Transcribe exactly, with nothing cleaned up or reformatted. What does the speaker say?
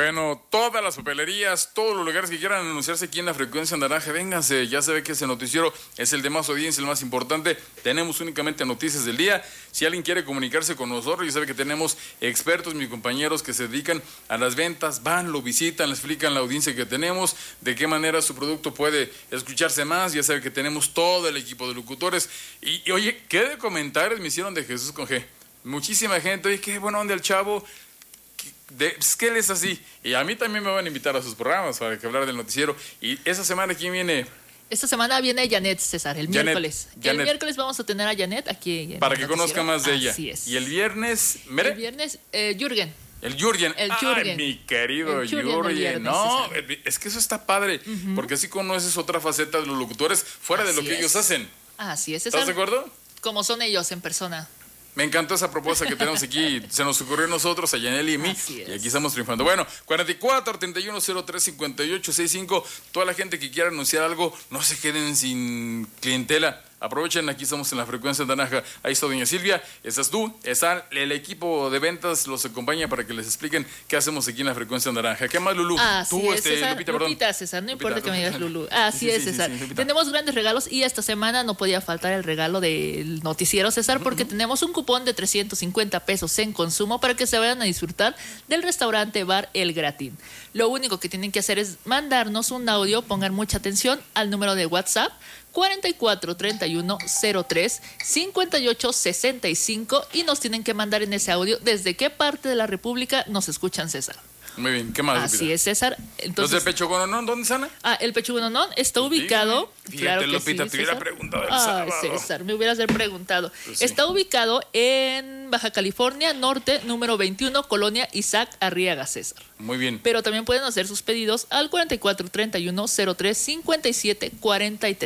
Bueno, todas las papelerías, todos los lugares que quieran anunciarse aquí en la Frecuencia Naranja, vénganse, ya se ve que ese noticiero es el de más audiencia, el más importante. Tenemos únicamente noticias del día. Si alguien quiere comunicarse con nosotros, ya sabe que tenemos expertos, mis compañeros que se dedican a las ventas, van, lo visitan, les explican la audiencia que tenemos, de qué manera su producto puede escucharse más. Ya sabe que tenemos todo el equipo de locutores. Y, y oye, ¿qué de comentarios me hicieron de Jesús con G? Muchísima gente, oye, qué buena onda el chavo. De, es que él es así. Y a mí también me van a invitar a sus programas para que hablar del noticiero. Y esa semana, ¿quién viene? Esta semana viene Janet, César, el Janet, miércoles. Janet. El miércoles vamos a tener a Janet aquí. Para que conozca más de ella. Así es. Y el viernes, ¿mere? El viernes, eh, Jürgen. El Jürgen. El Ay, Jürgen. mi querido El Jürgen Jürgen. del viernes, No, César. es que eso está padre. Uh-huh. Porque así conoces otra faceta de los locutores fuera así de lo que es. ellos hacen. Así es, César. ¿Estás de acuerdo? Como son ellos en persona. Me encantó esa propuesta que tenemos aquí. Se nos ocurrió a nosotros, a Yaneli y a mí. Y aquí estamos triunfando. Bueno, cuarenta y cuatro, treinta y uno, cero tres, cincuenta y ocho, sesenta y cinco. Toda la gente que quiera anunciar algo, no se queden sin clientela. Aprovechen, aquí estamos en la Frecuencia Naranja. Ahí está doña Silvia, estás tú, está el equipo de ventas, los acompaña para que les expliquen qué hacemos aquí en la Frecuencia Naranja. ¿Qué más, Lulú? Así tú, es, este, César. Lupita, Lupita, perdón. César, no Lupita, importa que me digas Lupita. Lulú. Así Sí, sí, es, sí, César. sí, sí, tenemos grandes regalos y esta semana no podía faltar el regalo del noticiero, César, porque uh-huh. tenemos un cupón de trescientos cincuenta pesos en consumo para que se vayan a disfrutar del restaurante Bar El Gratín. Lo único que tienen que hacer es mandarnos un audio, pongan mucha atención al número de WhatsApp cuarenta y cuatro, treinta y uno, cero tres, cincuenta y ocho, sesenta y cinco y nos tienen que mandar en ese audio desde qué parte de la República nos escuchan, César. Muy bien, ¿qué más? Así Lupita? es, César. Entonces, ¿Los del Pecho Gononón, dónde están? Ah, el Pecho Gononón está ubicado. Fíjate, claro que Lupita, sí, te hubiera César. preguntado el Ay, sábado. César, me hubieras preguntado. Pues sí. Está ubicado en Baja California Norte, número veintiuno, Colonia Isaac Arriaga, César. Muy bien. Pero también pueden hacer sus pedidos al cuarenta y cuatro, treinta y uno, cero tres, cincuenta y siete, cuarenta y tres.